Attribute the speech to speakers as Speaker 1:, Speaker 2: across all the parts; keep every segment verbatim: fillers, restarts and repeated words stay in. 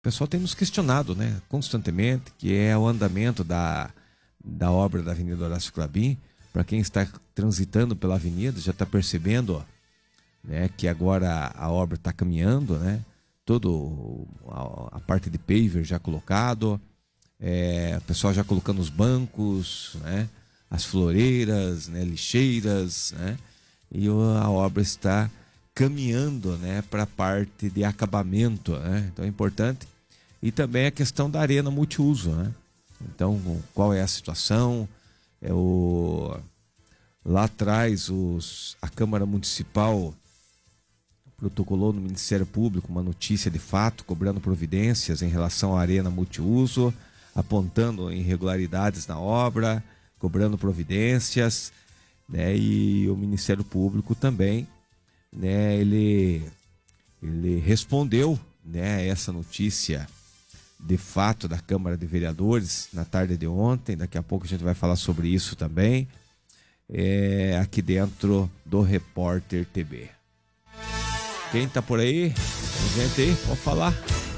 Speaker 1: pessoal tem nos questionado, né, constantemente, que é o andamento da, da obra da Avenida Horácio Clabin. Para quem está transitando pela avenida, já está percebendo, ó, né, que agora a obra está caminhando, né? Toda a, a parte de paver já colocado, é, o pessoal já colocando os bancos, né, as floreiras, né, lixeiras, né, e a obra está caminhando, né, para a parte de acabamento, né? Então é importante. E também a questão da arena multiuso, né? Então, qual é a situação? É o... Lá atrás, os... a Câmara Municipal protocolou no Ministério Público uma notícia de fato, cobrando providências em relação à arena multiuso, apontando irregularidades na obra, cobrando providências, né? E o Ministério Público também, né, ele, ele respondeu, né, a essa notícia de fato da Câmara de Vereadores na tarde de ontem. Daqui a pouco a gente vai falar sobre isso também, é, aqui dentro do Repórter T V. Quem tá por aí? Tem gente aí? Pode falar.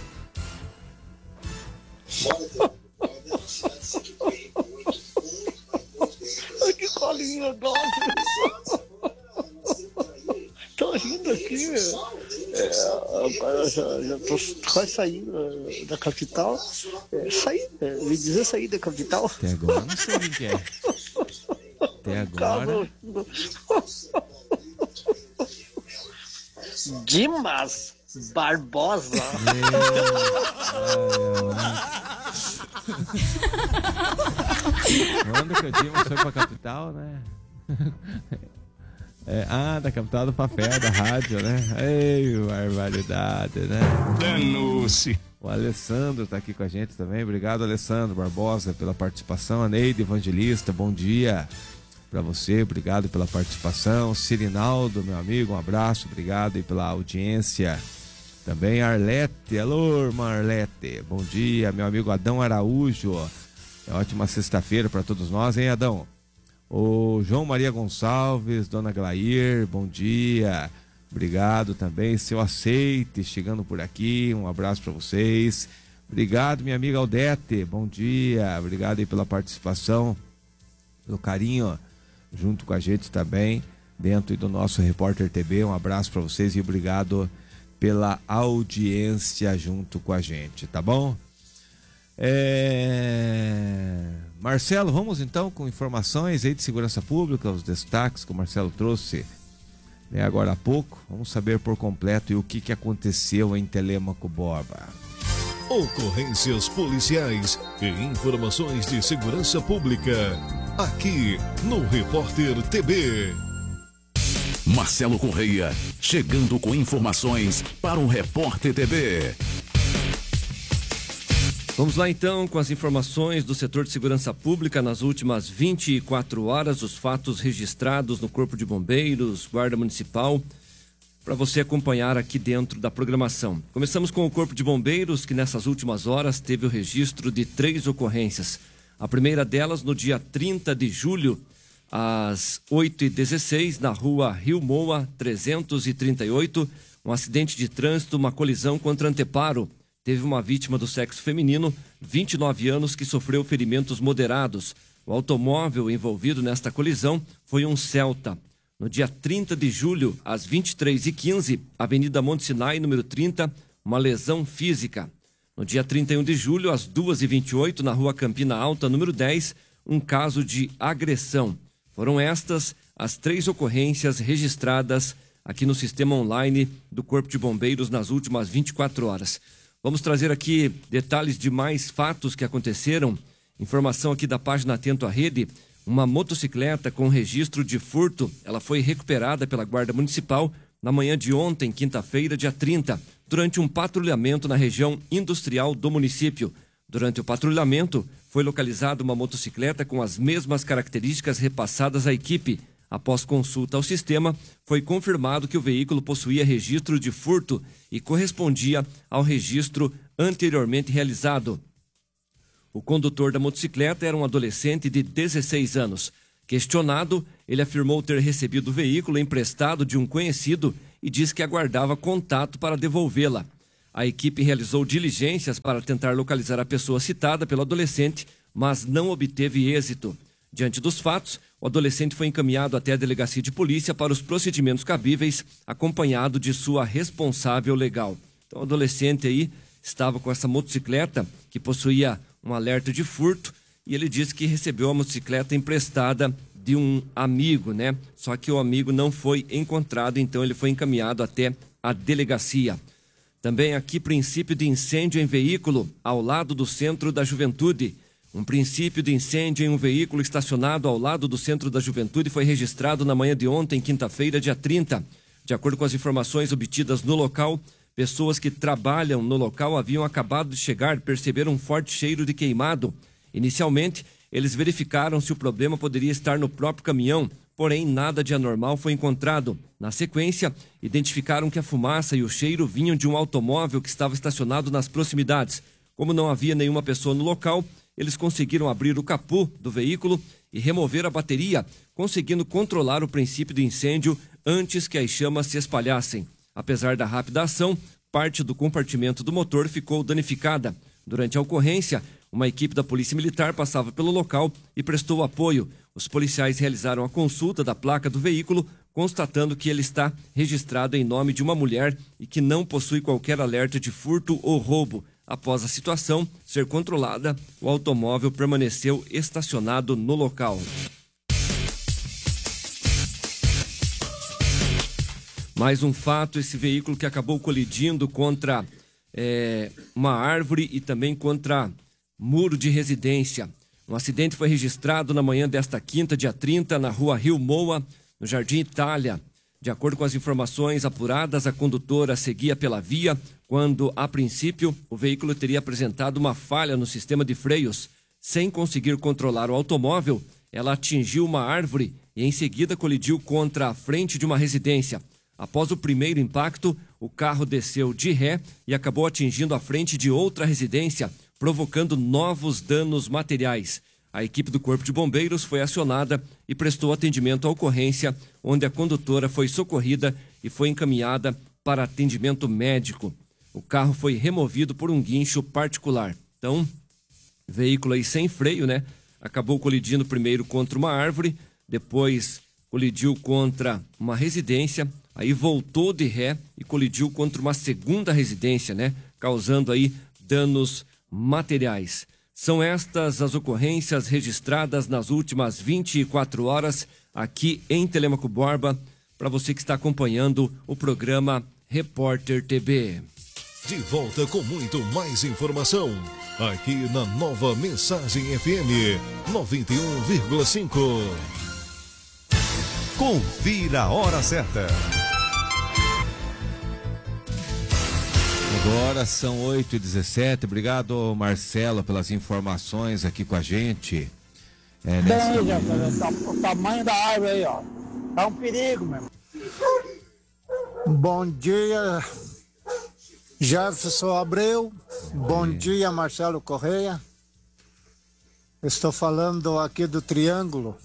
Speaker 2: Que colinha doce. Tô rindo aqui, é, agora já, já tô quase saindo da capital. É, sair, é, me dizer sair da capital.
Speaker 1: Até agora não sei quem que é. Até agora.
Speaker 2: Dimas Barbosa.
Speaker 1: Quando que o Dimas foi pra capital, né? É, ah, da capital do papel, da rádio, né? Ei, barbaridade, né?
Speaker 3: Danou-se.
Speaker 1: O Alessandro tá aqui com a gente também. Obrigado, Alessandro Barbosa, pela participação. A Neide Evangelista, bom dia para você. Obrigado pela participação. Cirinaldo, meu amigo, um abraço. Obrigado aí pela audiência. Também Arlete. Alô, irmã Arlete. Bom dia, meu amigo Adão Araújo. É ótima sexta-feira para todos nós, hein, Adão? O João Maria Gonçalves, Dona Glair, bom dia. Obrigado também, seu Aceite, chegando por aqui, um abraço para vocês. Obrigado, minha amiga Aldete, bom dia. Obrigado aí pela participação, pelo carinho, junto com a gente também, dentro do nosso Repórter T V. Um abraço para vocês e obrigado pela audiência junto com a gente, tá bom? É... Marcelo, vamos então com informações aí de segurança pública, os destaques que o Marcelo trouxe, né, agora há pouco. Vamos saber por completo e o que, que aconteceu em Telêmaco Borba.
Speaker 4: Ocorrências policiais e informações de segurança pública, aqui no Repórter T V.
Speaker 5: Marcelo Correia, chegando com informações para o Repórter T V.
Speaker 6: Vamos lá então com as informações do setor de segurança pública nas últimas vinte e quatro horas, os fatos registrados no Corpo de Bombeiros, Guarda Municipal, para você acompanhar aqui dentro da programação. Começamos com o Corpo de Bombeiros, que nessas últimas horas teve o registro de três ocorrências. A primeira delas no dia trinta de julho, às oito e dezesseis, na rua Rio Moa trezentos e trinta e oito, um acidente de trânsito, uma colisão contra anteparo. Teve uma vítima do sexo feminino, vinte e nove anos, que sofreu ferimentos moderados. O automóvel envolvido nesta colisão foi um Celta. No dia trinta de julho, às vinte e três e quinze, Avenida Monte Sinai, número trinta, uma lesão física. No dia trinta e um de julho, às duas e vinte e oito, na rua Campina Alta, número dez, um caso de agressão. Foram estas as três ocorrências registradas aqui no sistema online do Corpo de Bombeiros nas últimas vinte e quatro horas. Vamos trazer aqui detalhes de mais fatos que aconteceram. Informação aqui da página Atento à Rede. Uma motocicleta com registro de furto, ela foi recuperada pela Guarda Municipal na manhã de ontem, quinta-feira, dia trinta, durante um patrulhamento na região industrial do município. Durante o patrulhamento, foi localizada uma motocicleta com as mesmas características repassadas à equipe. Após consulta ao sistema, foi confirmado que o veículo possuía registro de furto e correspondia ao registro anteriormente realizado. O condutor da motocicleta era um adolescente de dezesseis anos. Questionado, ele afirmou ter recebido o veículo emprestado de um conhecido e disse que aguardava contato para devolvê-la. A equipe realizou diligências para tentar localizar a pessoa citada pelo adolescente, mas não obteve êxito. Diante dos fatos, o adolescente foi encaminhado até a delegacia de polícia para os procedimentos cabíveis, acompanhado de sua responsável legal. Então, o adolescente aí estava com essa motocicleta que possuía um alerta de furto e ele disse que recebeu a motocicleta emprestada de um amigo, né? Só que o amigo não foi encontrado, então ele foi encaminhado até a delegacia. Também aqui, princípio de incêndio em veículo ao lado do Centro da Juventude. Um princípio de incêndio em um veículo estacionado ao lado do Centro da Juventude foi registrado na manhã de ontem, quinta-feira, dia trinta. De acordo com as informações obtidas no local, pessoas que trabalham no local haviam acabado de chegar, perceberam um forte cheiro de queimado. Inicialmente, eles verificaram se o problema poderia estar no próprio caminhão, porém nada de anormal foi encontrado. Na sequência, identificaram que a fumaça e o cheiro vinham de um automóvel que estava estacionado nas proximidades. Como não havia nenhuma pessoa no local, eles conseguiram abrir o capô do veículo e remover a bateria, conseguindo controlar o princípio de incêndio antes que as chamas se espalhassem. Apesar da rápida ação, parte do compartimento do motor ficou danificada. Durante a ocorrência, uma equipe da Polícia Militar passava pelo local e prestou apoio. Os policiais realizaram a consulta da placa do veículo, constatando que ele está registrado em nome de uma mulher e que não possui qualquer alerta de furto ou roubo. Após a situação ser controlada, o automóvel permaneceu estacionado no local. Mais um fato, esse veículo que acabou colidindo contra é, uma árvore e também contra muro de residência. Um acidente foi registrado na manhã desta quinta, dia trinta, na rua Rio Moa, no Jardim Itália. De acordo com as informações apuradas, a condutora seguia pela via quando, a princípio, o veículo teria apresentado uma falha no sistema de freios. Sem conseguir controlar o automóvel, ela atingiu uma árvore e, em seguida, colidiu contra a frente de uma residência. Após o primeiro impacto, o carro desceu de ré e acabou atingindo a frente de outra residência, provocando novos danos materiais. A equipe do Corpo de Bombeiros foi acionada e prestou atendimento à ocorrência, onde a condutora foi socorrida e foi encaminhada para atendimento médico. O carro foi removido por um guincho particular. Então, veículo aí sem freio, né? Acabou colidindo primeiro contra uma árvore, depois colidiu contra uma residência, aí voltou de ré e colidiu contra uma segunda residência, né? Causando aí danos materiais. São estas as ocorrências registradas nas últimas vinte e quatro horas aqui em Telêmaco Borba, para você que está acompanhando o programa Repórter T B.
Speaker 4: De volta com muito mais informação, aqui na Nova Mensagem F M noventa e um vírgula cinco. Confira a hora certa.
Speaker 1: Agora são oito e dezessete. Obrigado, Marcelo, pelas informações aqui com a gente. É, nessa...
Speaker 2: Bem, já, o tamanho da árvore aí, ó. Tá um perigo mesmo. Bom dia, Jefferson Abreu. Bom, Bom dia. dia, Marcelo Correia. Estou falando aqui do Triângulo.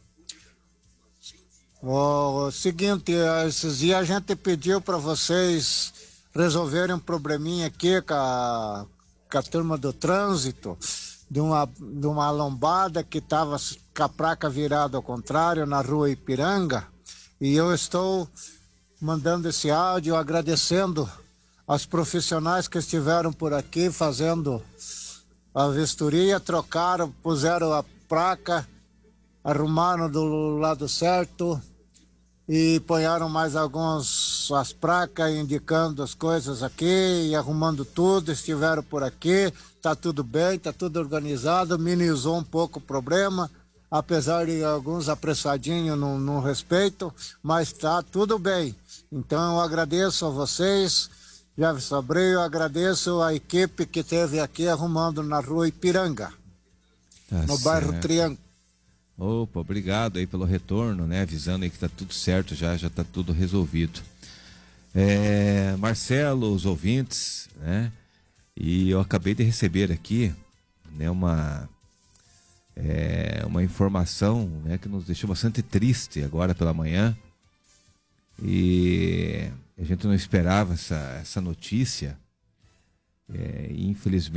Speaker 2: O seguinte, esses dias a gente pediu para vocês resolverem um probleminha aqui com a, com a turma do trânsito, de uma, de uma lombada que estava com a placa virada ao contrário na rua Ipiranga, e eu estou mandando esse áudio agradecendo aos profissionais que estiveram por aqui fazendo a vistoria, trocaram, puseram a placa, arrumaram do lado certo e ponharam mais algumas as placas indicando as coisas aqui e arrumando tudo, estiveram por aqui, tá tudo bem, tá tudo organizado, minimizou um pouco o problema, apesar de alguns apressadinhos não, não respeitam, mas tá tudo bem. Então eu agradeço a vocês, Jefferson Abreu, agradeço a equipe que esteve aqui arrumando na rua Ipiranga, tá no certo. Bairro Triângulo.
Speaker 1: Opa, obrigado aí pelo retorno, né? Avisando aí que tá tudo certo já, já tá tudo resolvido. É, Marcelo, os ouvintes, né? E eu acabei de receber aqui, né, uma, é, uma informação, né, que nos deixou bastante triste agora pela manhã. E a gente não esperava essa, essa notícia, É, infelizmente